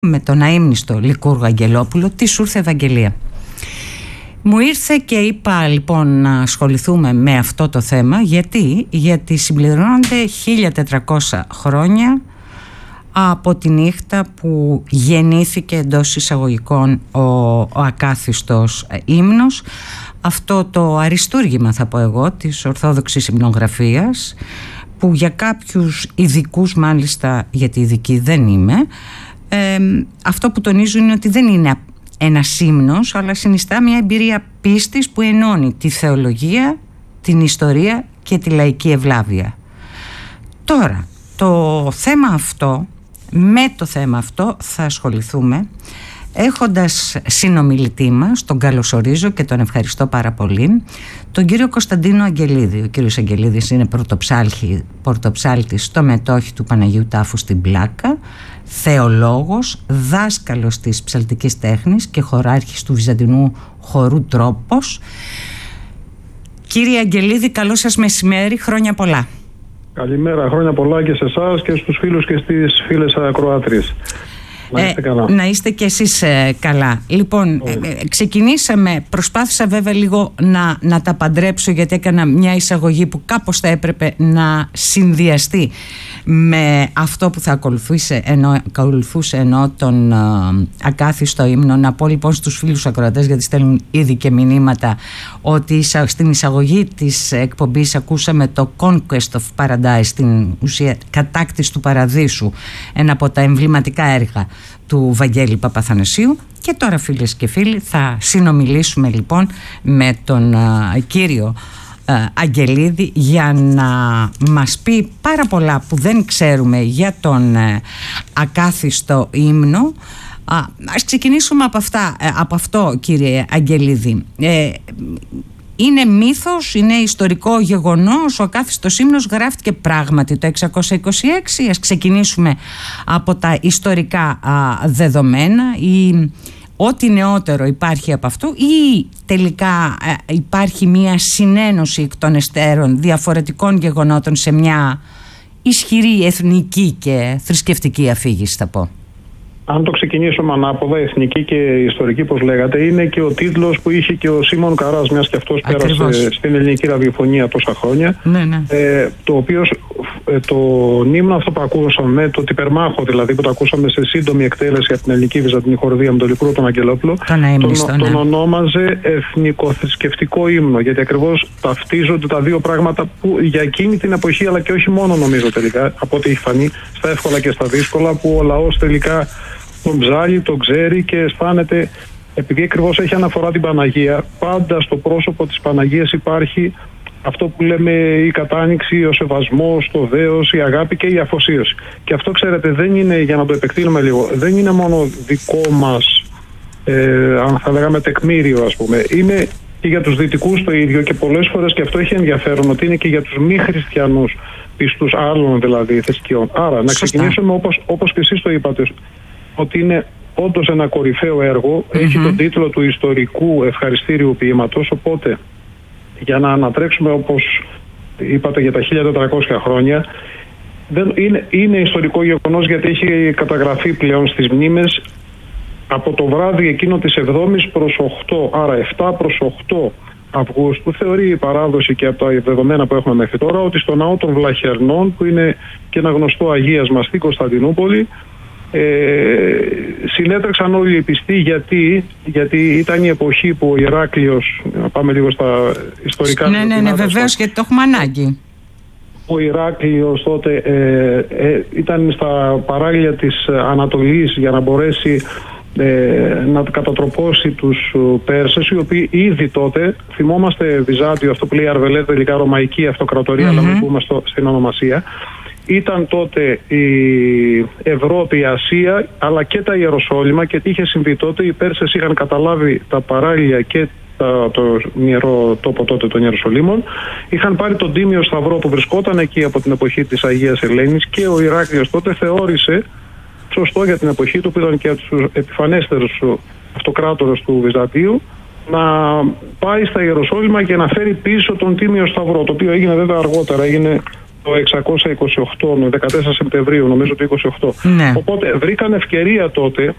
με τον αείμνηστο Λικούργο Αγγελόπουλο, τι σου ήρθε Ευαγγελία. Μου ήρθε και είπα λοιπόν να ασχοληθούμε με αυτό το θέμα. Γιατί συμπληρώνονται 1400 χρόνια από τη νύχτα που γεννήθηκε εντός εισαγωγικών ο ακάθιστος ύμνος, αυτό το αριστούργημα, θα πω εγώ, της Ορθόδοξης Υμνογραφίας, που για κάποιους ειδικούς, μάλιστα γιατί ειδική δεν είμαι, αυτό που τονίζουν είναι ότι δεν είναι ένας ύμνος, αλλά συνιστά μια εμπειρία πίστης που ενώνει τη θεολογία, την ιστορία και τη λαϊκή ευλάβεια. Τώρα, με το θέμα αυτό θα ασχοληθούμε έχοντας συνομιλητή μας, τον καλωσορίζω και τον ευχαριστώ πάρα πολύ, τον κύριο Κωνσταντίνο Αγγελίδη. Ο κύριος Αγγελίδης είναι πρωτοψάλτης στο μετόχι του Παναγίου Τάφου στην Πλάκα, θεολόγος, δάσκαλος της ψαλτικής τέχνης και χωράρχης του Βυζαντινού χορού Τρόπος. Κύριε Αγγελίδη, καλό σας μεσημέρι, χρόνια πολλά. Καλημέρα, χρόνια πολλά και σε εσάς και στους φίλους και στις φίλες ακροάτριες. Να είστε καλά. Να είστε και εσείς καλά. Λοιπόν, προσπάθησα βέβαια λίγο να τα παντρέψω, γιατί έκανα μια εισαγωγή που κάπως θα έπρεπε να συνδυαστεί με αυτό που θα ακολουθούσε ενώ τον ακάθιστο ύμνο. Να πω λοιπόν στους φίλους ακροατές, γιατί στέλνουν ήδη και μηνύματα, ότι στην εισαγωγή της εκπομπής ακούσαμε το Conquest of Paradise, στην ουσία κατάκτηση του παραδείσου, ένα από τα εμβληματικά έργα του Βαγγέλη Παπαθανασίου. Και τώρα, φίλες και φίλοι, θα συνομιλήσουμε λοιπόν με τον κύριο Αγγελίδη για να μας πει πάρα πολλά που δεν ξέρουμε για τον ακάθιστο ύμνο. Ας ξεκινήσουμε από αυτό, κύριε Αγγελίδη. Είναι μύθος, είναι ιστορικό γεγονός, ο ακάθιστος ύμνος γράφτηκε πράγματι το 626? Ας ξεκινήσουμε από τα ιστορικά δεδομένα, ή ό,τι νεότερο υπάρχει από αυτού, ή τελικά υπάρχει μια συνένωση εκ των εστέρων διαφορετικών γεγονότων σε μια ισχυρή εθνική και θρησκευτική αφήγηση, θα πω? Αν το ξεκινήσουμε ανάποδα, εθνική και ιστορική, όπως λέγατε, είναι και ο τίτλος που είχε και ο Σίμων Καράς, μιας και αυτός πέρασε στην ελληνική ραδιοφωνία τόσα χρόνια. Ναι. Το οποίο το ύμνο αυτό που ακούσαμε, το τυπερμάχο δηλαδή, που το ακούσαμε σε σύντομη εκτέλεση από την ελληνική βυζαντινή χορδία με τον Λικούργο τον Αγγελόπουλο, τον ονόμαζε εθνικοθρησκευτικό ύμνο, γιατί ακριβώς ταυτίζονται τα δύο πράγματα που για εκείνη την εποχή, αλλά και όχι μόνο, νομίζω τελικά, από ό,τι έχει φανεί στα εύκολα και στα δύσκολα, που ο λαός τελικά τον ψάλει, τον ξέρει και αισθάνεται, επειδή ακριβώς έχει αναφορά την Παναγία, πάντα στο πρόσωπο της Παναγίας υπάρχει αυτό που λέμε η κατάνοιξη, ο σεβασμός, το δέος, η αγάπη και η αφοσίωση. Και αυτό, ξέρετε, δεν είναι, για να το επεκτείνουμε λίγο, δεν είναι μόνο δικό μας, αν θα λέγαμε τεκμήριο, ας πούμε. Είναι και για τους δυτικούς το ίδιο, και πολλές φορές, και αυτό έχει ενδιαφέρον, ότι είναι και για τους μη χριστιανούς πιστούς άλλων δηλαδή θρησκειών. Άρα, να ξεκινήσουμε όπως και εσείς το είπατε, ότι είναι όντως ένα κορυφαίο έργο, έχει τον τίτλο του ιστορικού ευχαριστήριου ποίηματος, οπότε για να ανατρέξουμε, όπως είπατε, για τα 1400 χρόνια, είναι ιστορικό γεγονός, γιατί έχει καταγραφεί πλέον στις μνήμες από το βράδυ εκείνο της 7ης προς 8, άρα 7 προς 8 Αυγούστου. Θεωρεί η παράδοση και από τα δεδομένα που έχουμε μέχρι τώρα, ότι στο ναό των Βλαχερνών, που είναι και ένα γνωστό αγίασμα στην Κωνσταντινούπολη, συνέτρεξαν όλοι οι πιστοί. Γιατί ήταν η εποχή που ο Ηράκλειος, να πάμε λίγο στα ιστορικά. Ναι, βεβαίως, γιατί το έχουμε ανάγκη. Ο Ηράκλειος τότε ήταν στα παράλια της Ανατολής για να μπορέσει να κατατροπώσει τους Πέρσες, οι οποίοι ήδη τότε, θυμόμαστε Βυζάντιο, αυτό που λέει Αρβελέ, τελικά Ρωμαϊκή Αυτοκρατορία, αλλά μην πούμε στην ονομασία. Ήταν τότε η Ευρώπη, η Ασία, αλλά και τα Ιεροσόλυμα, και τι είχε συμβεί τότε? Οι Πέρσες είχαν καταλάβει τα παράλια και το ιερό τόπο τότε των Ιεροσολύμων. Είχαν πάρει τον Τίμιο Σταυρό που βρισκόταν εκεί από την εποχή της Αγίας Ελένης, και ο Ηράκλειος τότε θεώρησε σωστό για την εποχή του, που ήταν και από τους επιφανέστερους αυτοκράτορες του Βυζαντίου, να πάει στα Ιεροσόλυμα και να φέρει πίσω τον Τίμιο Σταυρό, το οποίο έγινε βέβαια αργότερα, έγινε το 628, 14 Σεπτεμβρίου νομίζω το 28. Ναι. Οπότε βρήκαν ευκαιρία τότε